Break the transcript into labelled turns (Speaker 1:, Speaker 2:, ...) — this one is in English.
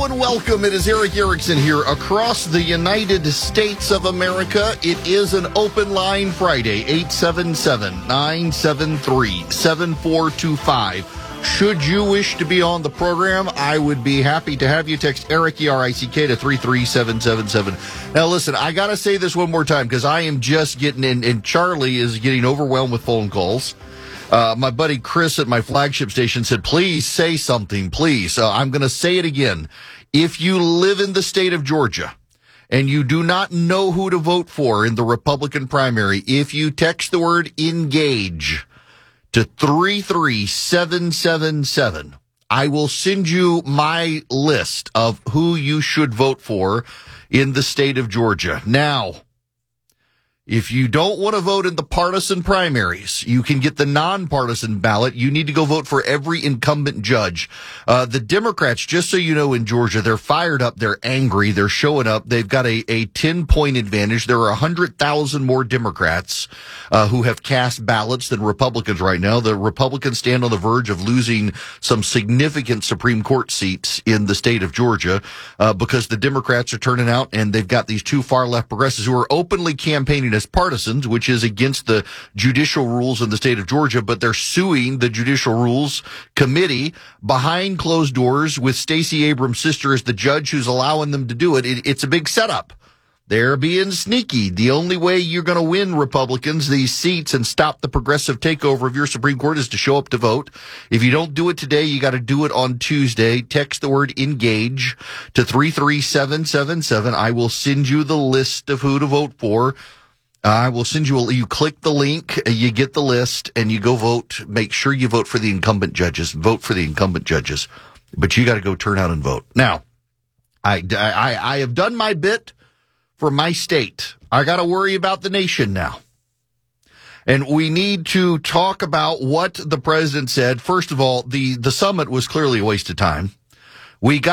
Speaker 1: Hello and welcome. It is Eric Erickson here across the United States of America. It is an open line Friday, 877-973-7425. Should you wish to be on the program, I would be happy to have you. Text Eric, E-R-I-C-K, to 33777. Now, listen, I got to say this one more time because I am just getting in, and Charlie is getting overwhelmed with phone calls. My buddy Chris at my flagship station said, please say something, please. I'm going to say it again. If you live in the state of Georgia and you do not know who to vote for in the Republican primary, if you text the word engage to 33777, I will send you my list of who you should vote for in the state of Georgia. Now, if you don't want to vote in the partisan primaries, you can get the nonpartisan ballot. You need to go vote for every incumbent judge. The Democrats, just so you know, in Georgia, they're fired up. They're angry. They're showing up. They've got a 10-point advantage. There are 100,000 more Democrats who have cast ballots than Republicans right now. The Republicans stand on the verge of losing some significant Supreme Court seats in the state of Georgia because the Democrats are turning out, and they've got these two far-left progressives who are openly campaigning as partisans, which is against the judicial rules in the state of Georgia, but they're suing the Judicial Rules Committee behind closed doors with Stacey Abrams' sister as the judge who's allowing them to do it. It's a big setup. They're being sneaky. The only way you're going to win, Republicans, these seats and stop the progressive takeover of your Supreme Court is to show up to vote. If you don't do it today, you got to do it on Tuesday. Text the word engage to 33777. I will send you the list of who to vote for. I will send you click the link, you get the list, and you go vote. Make sure you vote for the incumbent judges. Vote for the incumbent judges. But you got to go turn out and vote. Now, I have done my bit for my state. I got to worry about the nation now. And we need to talk about what the president said. First of all, the summit was clearly a waste of time. We got